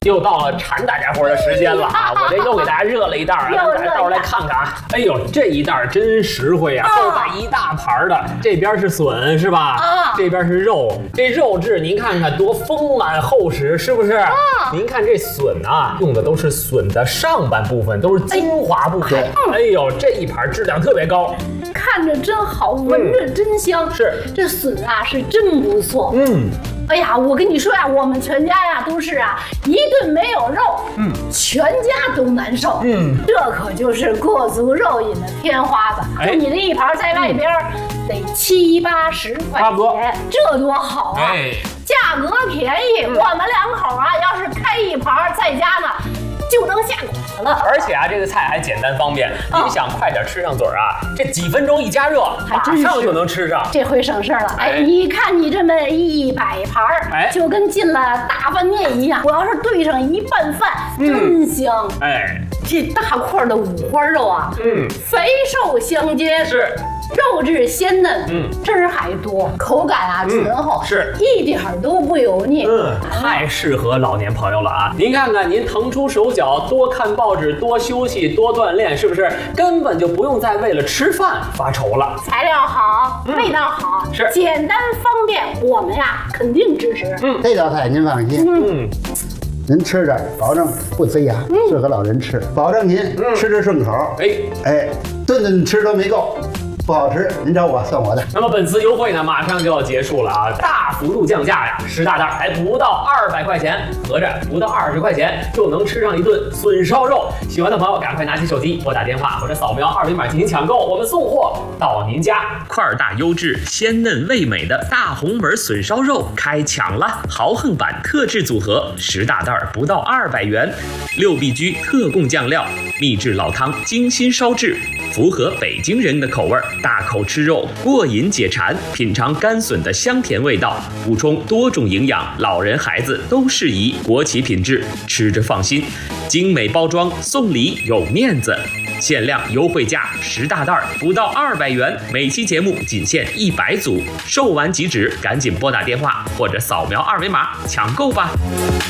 又到了馋大家伙的时间了啊！我这又给大家热了一袋啊，让大家到时候来看看啊。哎呦，这一袋真实惠啊，够摆一大盘的。这边是笋是吧？这边是肉，这肉质您看看多丰满厚实，是不是？您看这笋啊，用的都是笋的上半部分，都是精华部分。哎呦，这一盘质量特别高， 看着真好，闻着真香。 是，这笋啊是真不错。哎呀，我跟你说呀，我们全家呀都是啊，一顿没有肉，全家都难受。这可就是过足肉瘾的天花板。你这一盘在外边得70、80块钱，这多好啊！价格便宜，我们两口啊，要是开一盘在家呢，就能下馆了。 而且啊，这个菜还简单方便，您想快点吃上嘴啊，这几分钟一加热，马上就能吃上。 这回省事了。你看你这么100盘，就跟进了大饭店一样。我要是兑上一拌饭，真香。这大块的五花肉啊，肥瘦相间， 是。 肉质鲜嫩，汁儿还多，口感啊醇厚， 是一点都不油腻。 太适合老年朋友了啊！您看看，您腾出手脚，多看报纸，多休息，多锻炼，是不是根本就不用再为了吃饭发愁了？ 材料好，味道好， 是简单方便，我们呀肯定支持。 这道菜您放心。您吃着，保证不塞牙，适合老人吃，保证您吃着顺口。顿顿吃都没够。不好吃，您找我算我的。 那么本次优惠呢，马上就要结束了啊！大幅度降价呀，10大袋还不到200块钱，合着不到20块钱就能吃上一顿笋烧肉。喜欢的朋友赶快拿起手机拨打电话或者扫描2维码进行抢购，我们送货到您家。 块大优质、鲜嫩味美的大红门笋烧肉开抢了！豪横版特制组合，10大袋不到200元，6必居特供酱料，秘制老汤精心烧制，符合北京人的口味。大口吃肉，过瘾解馋，品尝干笋的香甜味道，补充多种营养，老人孩子都适宜。国企品质，吃着放心。精美包装，送礼有面子。限量优惠价10大袋不到200元，每期节目仅限100组，售完即止，赶紧拨打电话或者扫描2维码抢购吧。